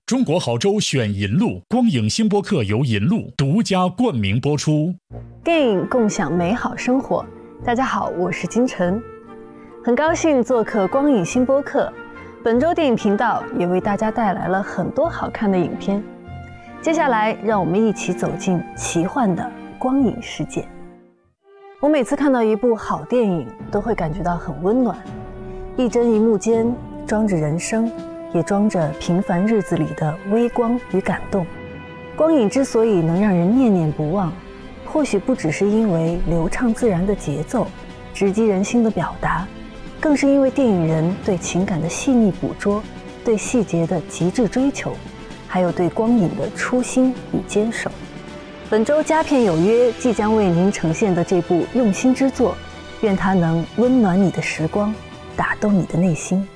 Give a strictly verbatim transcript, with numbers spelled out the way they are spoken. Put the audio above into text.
中国好州选银路，光影新播客由银路独家冠名播出。 电影共享美好生活。大家好，我是金晨，很高兴做客光影新播客。本周电影频道也为大家带来了很多好看的影片。接下来，让我们一起走进奇幻的光影世界。我每次看到一部好电影，都会感觉到很温暖。一帧一幕间，装着人生，也装着平凡日子里的微光与感动。光影之所以能让人念念不忘，或许不只是因为流畅自然的节奏，直击人心的表达，更是因为电影人对情感的细腻捕捉，对细节的极致追求，还有对光影的初心与坚守。本周佳片有约即将为您呈现的这部用心之作，愿它能温暖你的时光，打动你的内心。